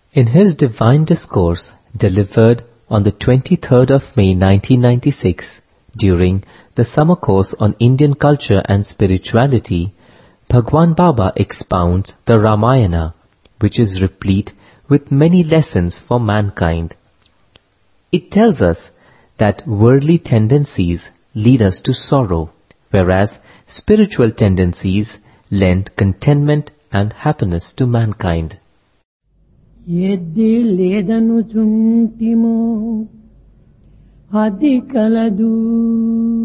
In his Divine Discourse, delivered on the 23rd of May 1996, during the summer course on Indian culture and spirituality, Bhagwan Baba expounds the Ramayana, which is replete with many lessons for mankind. It tells us that worldly tendencies lead us to sorrow, whereas spiritual tendencies lend contentment and happiness to mankind. ఎద్ది లేదను చుంటిమో అది కలదు